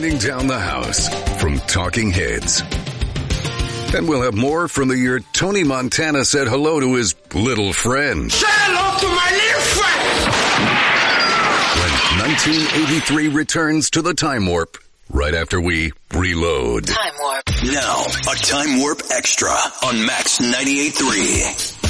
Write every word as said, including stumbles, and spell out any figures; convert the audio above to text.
burning down the house from Talking Heads. And we'll have more from the year Tony Montana said hello to his little friend. Say hello to my little friend! When nineteen eighty-three returns to the Time Warp, right after we reload. Time Warp. Now, a Time Warp Extra on Max ninety-eight point three.